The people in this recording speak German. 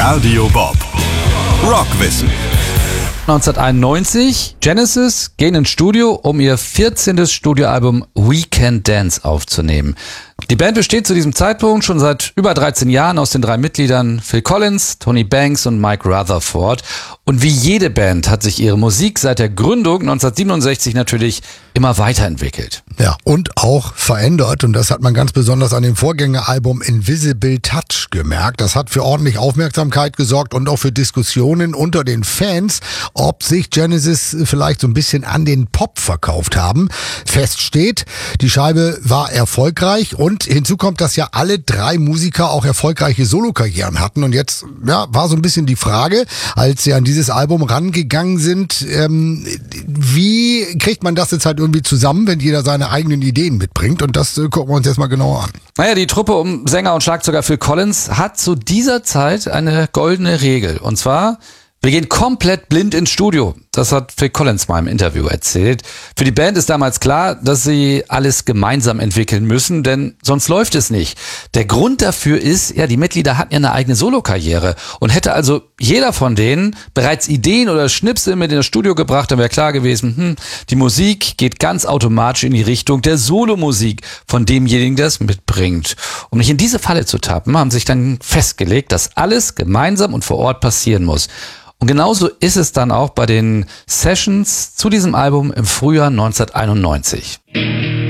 Radio Bob. Rockwissen. 1991, Genesis gehen ins Studio, um ihr 14. Studioalbum We Can Dance aufzunehmen. Die Band besteht zu diesem Zeitpunkt schon seit über 13 Jahren aus den 3 Mitgliedern Phil Collins, Tony Banks und Mike Rutherford. Und wie jede Band hat sich ihre Musik seit der Gründung 1967 natürlich immer weiterentwickelt. Ja, und auch verändert. Und das hat man ganz besonders an dem Vorgängeralbum Invisible Touch gemerkt. Das hat für ordentlich Aufmerksamkeit gesorgt und auch für Diskussionen unter den Fans, ob sich Genesis vielleicht so ein bisschen an den Pop verkauft haben. Fest steht, die Scheibe war erfolgreich und hinzu kommt, dass ja alle 3 Musiker auch erfolgreiche Solokarrieren hatten. Und jetzt war so ein bisschen die Frage, als sie an dieses Album rangegangen sind, wie kriegt man das jetzt halt irgendwie zusammen, wenn jeder seine eigenen Ideen mitbringt? Und das gucken wir uns jetzt mal genauer an. Naja, die Truppe um Sänger und Schlagzeuger Phil Collins hat zu dieser Zeit eine goldene Regel. Und zwar: wir gehen komplett blind ins Studio. Das hat Phil Collins mal im Interview erzählt. Für die Band ist damals klar, dass sie alles gemeinsam entwickeln müssen, denn sonst läuft es nicht. Der Grund dafür ist, die Mitglieder hatten ja eine eigene Solokarriere und hätte also jeder von denen bereits Ideen oder Schnipsel mit in das Studio gebracht, dann wäre klar gewesen, die Musik geht ganz automatisch in die Richtung der Solomusik von demjenigen, der es mitbringt. Um nicht in diese Falle zu tappen, haben sich dann festgelegt, dass alles gemeinsam und vor Ort passieren muss. Und genauso ist es dann auch bei den Sessions zu diesem Album im Frühjahr 1991.